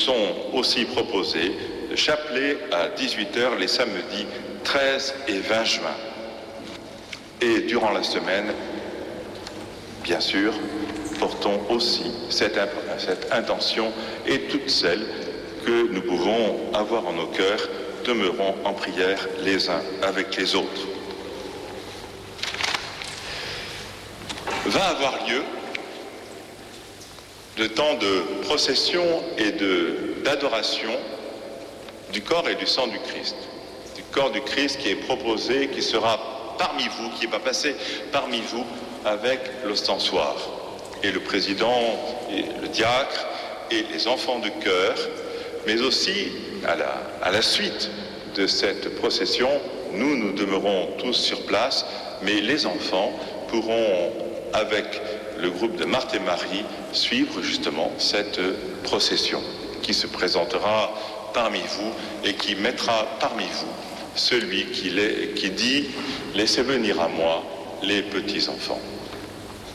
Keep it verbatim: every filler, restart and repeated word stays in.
sont aussi proposés le chapelet à dix-huit heures les samedis treize et vingt juin. Et durant la semaine, bien sûr, portons aussi cette, cette intention et toutes celles que nous pouvons avoir en nos cœurs, demeurons en prière les uns avec les autres. Va avoir lieu le temps de procession et de, d'adoration du corps et du sang du Christ. Du corps du Christ qui est proposé, qui sera parmi vous, qui va passer parmi vous avec l'ostensoir. Et le président, et le diacre et les enfants de chœur, mais aussi à la, à la suite de cette procession, nous, nous demeurons tous sur place, mais les enfants pourront, avec le groupe de Marthe et Marie, suivre justement cette procession qui se présentera parmi vous et qui mettra parmi vous celui qui, les, qui dit « Laissez venir à moi les petits enfants ».